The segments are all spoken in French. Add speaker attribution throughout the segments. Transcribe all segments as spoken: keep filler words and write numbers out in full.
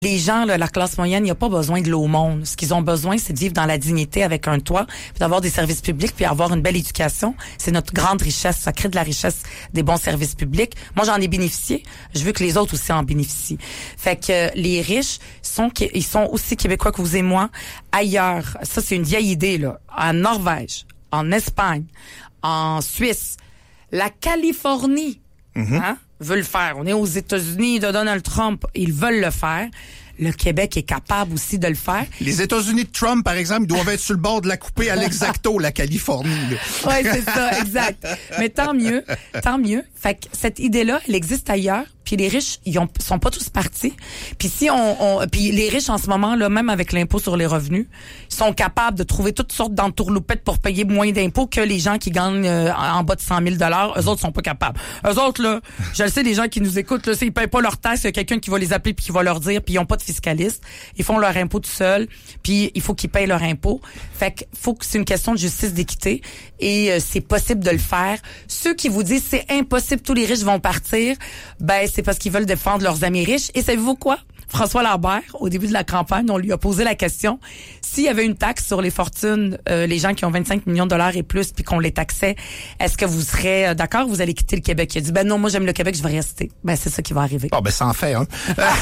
Speaker 1: Les gens, là, la classe moyenne, il n'y a pas besoin de l'eau au monde. Ce qu'ils ont besoin, c'est de vivre dans la dignité avec un toit, puis d'avoir des services publics, puis avoir une belle éducation. C'est notre grande richesse. Ça crée de la richesse des bons services publics. Moi, j'en ai bénéficié. Je veux que les autres aussi en bénéficient. Fait que euh, les riches sont ils sont aussi québécois que vous et moi. Ailleurs, ça c'est une vieille idée là. En Norvège, en Espagne, en Suisse, la Californie. Mm-hmm. Hein? Veut le faire. On est aux États-Unis de Donald Trump. Ils veulent le faire. Le Québec est capable aussi de le faire.
Speaker 2: Les États-Unis de Trump, par exemple, ils doivent être sur le bord de la couper à l'exacto, la Californie.
Speaker 1: Oui, c'est ça, exact. Mais tant mieux, tant mieux. Fait que cette idée-là, elle existe ailleurs. Puis les riches, ils ont, sont pas tous partis. Puis si on, on puis les riches en ce moment là, même avec l'impôt sur les revenus, ils sont capables de trouver toutes sortes d'entourloupettes pour payer moins d'impôts que les gens qui gagnent euh, en bas de cent mille dollars. Eux autres sont pas capables. Eux autres là, je le sais, les gens qui nous écoutent là, ils payent pas leurs taxes. Il y a quelqu'un qui va les appeler puis qui va leur dire. Puis ils ont pas de fiscaliste. Ils font leur impôt tout seuls. Puis il faut qu'ils payent leur impôt. Fait que faut que c'est une question de justice, d'équité et euh, c'est possible de le faire. Ceux qui vous disent c'est impossible, tous les riches vont partir, ben c'est parce qu'ils veulent défendre leurs amis riches. Et savez-vous quoi? François Lambert, au début de la campagne, on lui a posé la question, s'il y avait une taxe sur les fortunes, euh, les gens qui ont vingt-cinq millions de dollars et plus, puis qu'on les taxait, est-ce que vous serez euh, d'accord, vous allez quitter le Québec? Il a dit, ben non, moi j'aime le Québec, je vais rester. Ben c'est ça qui va arriver.
Speaker 2: Bon, oh, ben ça en fait, hein.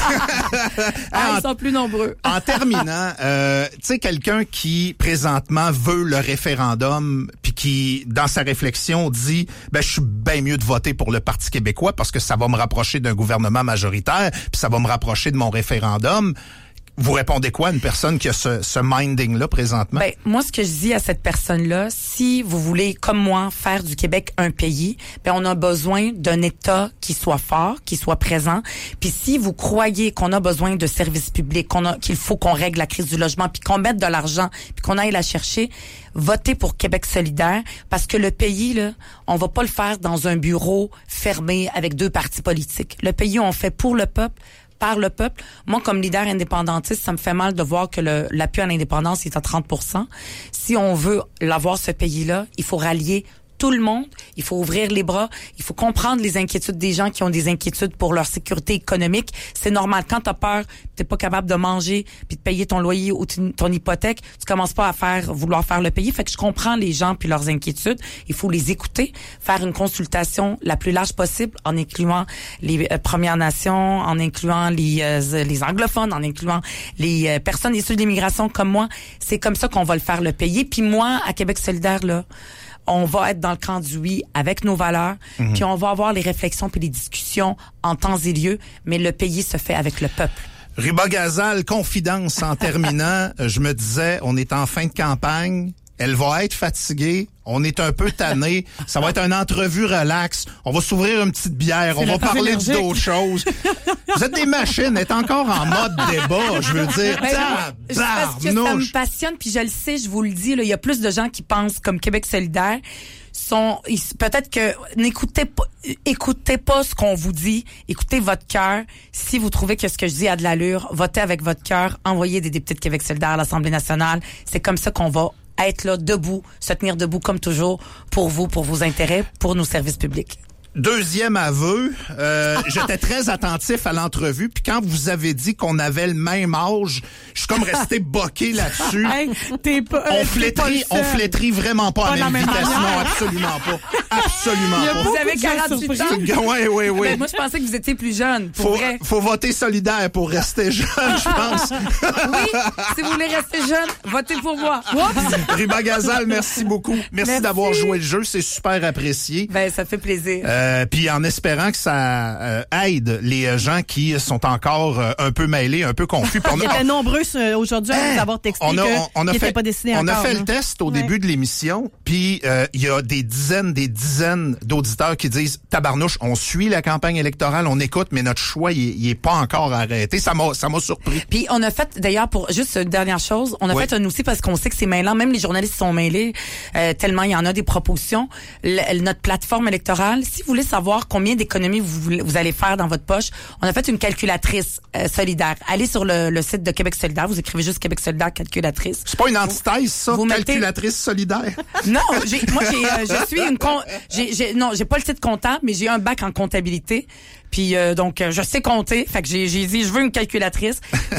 Speaker 1: ah, ils sont plus nombreux.
Speaker 2: En terminant, euh, tu sais, quelqu'un qui, présentement, veut le référendum, puis qui, dans sa réflexion, dit, ben je suis bien mieux de voter pour le Parti québécois parce que ça va me rapprocher d'un gouvernement majoritaire, puis ça va me rapprocher de mon référendum. Vous répondez quoi à une personne qui a ce, ce minding-là présentement?
Speaker 1: Ben, moi, ce que je dis à cette personne-là, si vous voulez, comme moi, faire du Québec un pays, ben, on a besoin d'un État qui soit fort, qui soit présent. Puis si vous croyez qu'on a besoin de services publics, qu'on a, qu'il faut qu'on règle la crise du logement, puis qu'on mette de l'argent, puis qu'on aille la chercher, votez pour Québec solidaire, parce que le pays, là, on va pas le faire dans un bureau fermé avec deux partis politiques. Le pays, on fait pour le peuple, par le peuple. Moi, comme leader indépendantiste, ça me fait mal de voir que le, l'appui à l'indépendance est à trente pour cent. Si on veut l'avoir, ce pays-là, il faut rallier tout le monde. Il faut ouvrir les bras. Il faut comprendre les inquiétudes des gens qui ont des inquiétudes pour leur sécurité économique. C'est normal. Quand t'as peur, t'es pas capable de manger puis de payer ton loyer ou ton hypothèque, tu commences pas à faire, vouloir faire le payer. Fait que je comprends les gens puis leurs inquiétudes. Il faut les écouter, faire une consultation la plus large possible en incluant les euh, Premières Nations, en incluant les, euh, les anglophones, en incluant les euh, personnes issues de l'immigration comme moi. C'est comme ça qu'on va le faire le payer. Puis moi, à Québec solidaire, là, on va être dans le camp du oui avec nos valeurs, mmh. puis on va avoir les réflexions puis les discussions en temps et lieu, mais le pays se fait avec le peuple.
Speaker 2: Ruba Gazal, confidence en terminant, je me disais, on est en fin de campagne, elle va être fatiguée, on est un peu tanné, ça va être une entrevue relax, on va s'ouvrir une petite bière,
Speaker 3: c'est
Speaker 2: on va parler d'autres choses. Vous êtes des machines, êtes encore en mode débat, je veux dire.
Speaker 1: Ben, je, parce que ça me passionne, puis je le sais, je vous le dis, il y a plus de gens qui pensent comme Québec solidaire. Sont, ils, peut-être que n'écoutez pas, écoutez pas ce qu'on vous dit, écoutez votre cœur. Si vous trouvez que ce que je dis a de l'allure, votez avec votre cœur, envoyez des députés de Québec solidaire à l'Assemblée nationale. C'est comme ça qu'on va être là, debout, se tenir debout comme toujours, pour vous, pour vos intérêts, pour nos services publics.
Speaker 2: Deuxième aveu, euh, j'étais très attentif à l'entrevue, puis quand vous avez dit qu'on avait le même âge, je suis comme resté boqué là-dessus.
Speaker 3: Hey, t'es pas,
Speaker 2: on flétrit, on flétrit vraiment pas, pas à la même vitesse, non, absolument pas, absolument pas.
Speaker 1: Vous avez quarante-huit ans.
Speaker 2: Oui, oui, oui.
Speaker 1: Ben, moi, je pensais que vous étiez plus jeune. Pour
Speaker 2: faut,
Speaker 1: vrai.
Speaker 2: faut voter solidaire pour rester jeune, je pense.
Speaker 1: Oui, si vous voulez rester jeune, votez pour moi.
Speaker 2: Ruba Gazal, merci beaucoup. Merci, merci d'avoir joué le jeu, c'est super apprécié.
Speaker 1: Ben, ça fait plaisir.
Speaker 2: Euh, Euh, puis en espérant que ça euh, aide les gens qui sont encore euh, un peu mêlés, un peu confus.
Speaker 3: Il y était nombreux aujourd'hui à nous avoir texté
Speaker 2: on a, on, on a
Speaker 3: qu'ils
Speaker 2: fait,
Speaker 3: n'étaient pas décidés
Speaker 2: on
Speaker 3: encore.
Speaker 2: On a fait
Speaker 3: là.
Speaker 2: le test au
Speaker 3: ouais.
Speaker 2: début de l'émission, puis euh, il y a des dizaines, des dizaines d'auditeurs qui disent « Tabarnouche, on suit la campagne électorale, on écoute, mais notre choix, il, il est pas encore arrêté. » Ça m'a, ça m'a surpris.
Speaker 1: Puis on a fait, d'ailleurs, pour juste une dernière chose, on a oui. fait un outil parce qu'on sait que c'est mêlant. Même les journalistes sont mêlés, euh, tellement il y en a des propositions. Le, notre plateforme électorale, si vous voulez savoir combien d'économies vous, voulez- vous allez faire dans votre poche, on a fait une calculatrice euh, solidaire. Allez sur le, le site de Québec solidaire, vous écrivez juste Québec solidaire calculatrice.
Speaker 2: C'est pas une antithèse, ça,
Speaker 1: vous mettez-
Speaker 2: calculatrice solidaire.
Speaker 1: Non, j'ai, moi j'ai, euh, je suis une con, j'ai, j'ai, non, j'ai pas le titre comptable, mais j'ai un bac en comptabilité. Puis euh, donc euh, je sais compter, fait que j'ai, j'ai dit je veux une calculatrice.